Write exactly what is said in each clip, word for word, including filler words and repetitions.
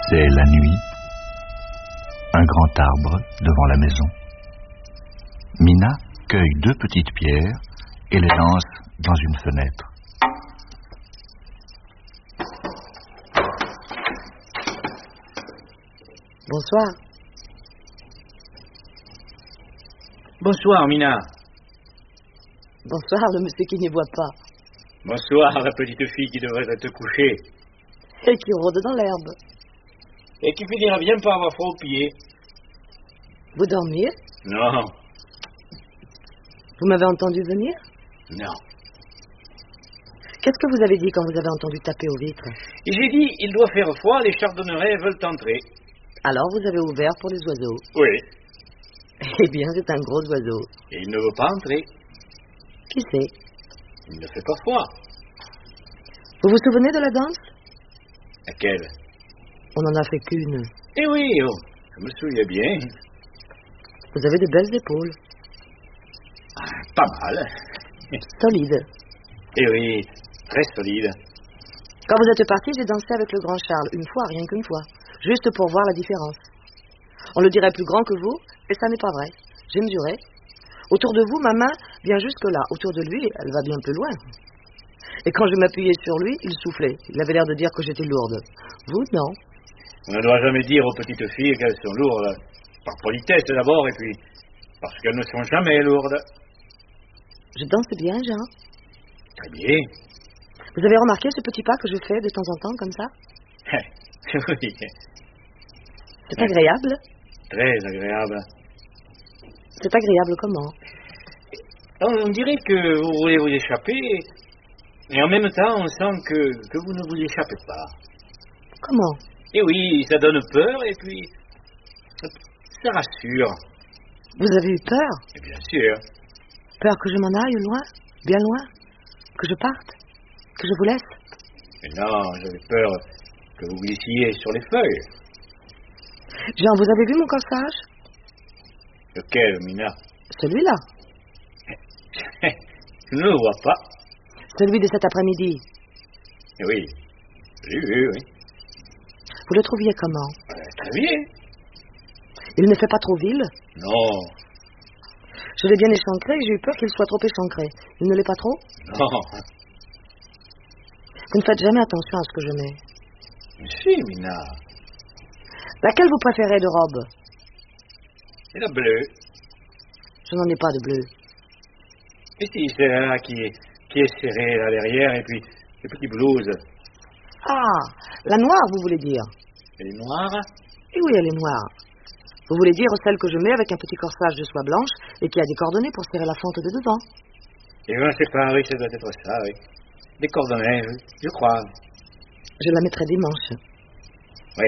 C'est la nuit. Un grand arbre devant la maison. Mina cueille deux petites pierres et les lance dans une fenêtre. Bonsoir. Bonsoir, Mina. Bonsoir, le monsieur qui n'y voit pas. Bonsoir, la petite fille qui devrait être couchée. Et qui rôde dans l'herbe. Et qui finira bien par avoir froid aux pieds. Vous dormiez? Non. Vous m'avez entendu venir? Non. Qu'est-ce que vous avez dit quand vous avez entendu taper aux vitres? Et j'ai dit, il doit faire froid, les chardonnerets veulent entrer. Alors vous avez ouvert pour les oiseaux? Oui. Eh bien, c'est un gros oiseau. Et il ne veut pas entrer. Qui c'est? Il ne fait pas froid. Vous vous souvenez de la danse? Laquelle? On n'en a fait qu'une. Eh oui, oh, je me souviens bien. Vous avez de belles épaules. Ah, pas mal. Solides. Eh oui, très solide. Quand vous êtes parti, j'ai dansé avec le grand Charles, une fois, rien qu'une fois. Juste pour voir la différence. On le dirait plus grand que vous, et ça n'est pas vrai. J'ai mesuré. Autour de vous, ma main vient jusque là. Autour de lui, elle va bien plus loin. Et quand je m'appuyais sur lui, il soufflait. Il avait l'air de dire que j'étais lourde. Vous, non. On ne doit jamais dire aux petites filles qu'elles sont lourdes. Par politesse d'abord, et puis parce qu'elles ne sont jamais lourdes. Je danse bien, Jean. Très bien. Vous avez remarqué ce petit pas que je fais de temps en temps, comme ça? Oui. C'est agréable? Très agréable. C'est agréable comment? On dirait que vous voulez vous échapper, et en même temps, on sent que, que vous ne vous échappez pas. Comment? Et oui, ça donne peur, et puis ça rassure. Vous avez eu peur? Et bien sûr. Peur que je m'en aille loin? Bien loin? Que je parte? Que je vous laisse? Mais non, j'avais peur que vous glissiez sur les feuilles. Jean, vous avez vu mon corsage? Lequel, Mina? Celui-là. Je ne le vois pas. Celui de cet après-midi. Oui, je l'ai vu, oui. Vous le trouviez comment? Euh, très bien. Il ne fait pas trop ville? Non. Je l'ai bien échancré et j'ai eu peur qu'il soit trop échancré. Il ne l'est pas trop? Non. Vous ne faites jamais attention à ce que je mets. Mais si, Mina. Laquelle vous préférez de robe? C'est la bleue. Je n'en ai pas de bleu. Et si, c'est là qui est, qui est serrée là derrière, et puis les petites blouses. Ah, la noire, vous voulez dire? Elle est noire? Eh oui, elle est noire. Vous voulez dire celle que je mets avec un petit corsage de soie blanche et qui a des cordonnées pour serrer la fente de devant? Eh bien, c'est pas, oui, ça doit être ça, oui. Des cordonnées, oui, je crois. Je la mettrai des manches. Oui.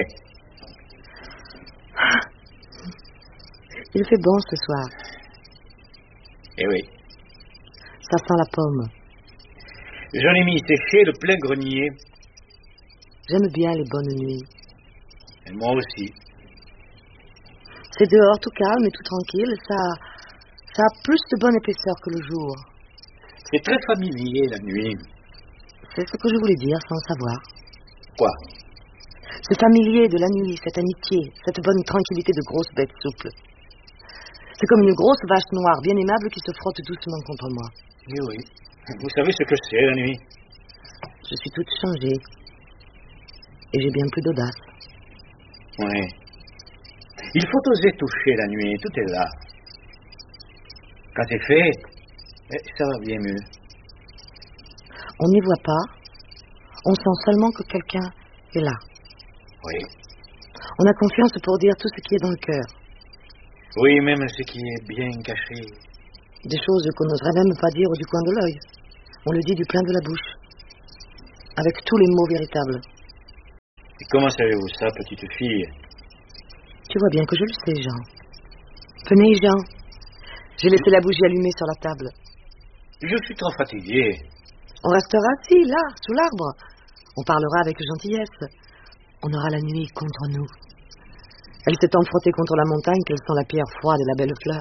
Il fait bon ce soir. Eh oui. Ça sent la pomme. J'en ai mis sécher le plein grenier. J'aime bien les bonnes nuits. Et moi aussi. C'est dehors tout calme et tout tranquille. Ça, ça a plus de bonne épaisseur que le jour. C'est très familier la nuit. C'est ce que je voulais dire sans savoir. Quoi? C'est familier de la nuit, cette amitié, cette bonne tranquillité de grosse bête souple. C'est comme une grosse vache noire, bien aimable, qui se frotte doucement contre moi. Eh oui. Vous savez ce que c'est la nuit? Je suis toute changée. Et j'ai bien plus d'audace. Oui. Il faut oser toucher la nuit, tout est là. Quand c'est fait, ça va bien mieux. On n'y voit pas. On sent seulement que quelqu'un est là. Oui. On a confiance pour dire tout ce qui est dans le cœur. Oui, même ce qui est bien caché. Des choses qu'on n'oserait même pas dire du coin de l'œil. On le dit du plein de la bouche. Avec tous les mots véritables. Et comment savez-vous ça, petite fille? Tu vois bien que je le sais, Jean. Venez, Jean. J'ai laissé la bougie allumée sur la table. Je suis trop fatigué. On restera assis, là, sous l'arbre. On parlera avec gentillesse. On aura la nuit contre nous. Elle s'étant frottée contre la montagne qu'elle sent la pierre froide et la belle fleur.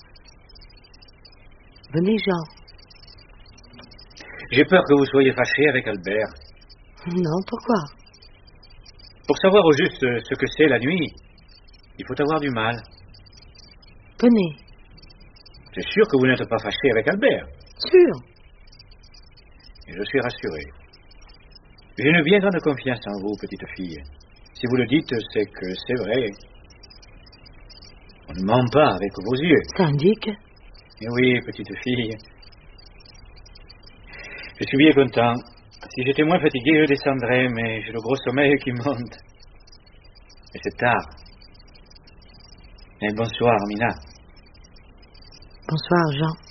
Venez, Jean. J'ai peur que vous soyez fâché avec Albert. Non, pourquoi? Pour savoir au juste ce que c'est la nuit, il faut avoir du mal. Tenez. C'est sûr que vous n'êtes pas fâché avec Albert. Sûr. Et je suis rassuré. J'ai une bien grande confiance en vous, petite fille. Si vous le dites, c'est que c'est vrai. On ne ment pas avec vos yeux. Ça indique. Et oui, petite fille. Je suis bien content. Si j'étais moins fatigué, je descendrais, mais j'ai le gros sommeil qui monte. Et c'est tard. Et bonsoir, Mina. Bonsoir, Jean.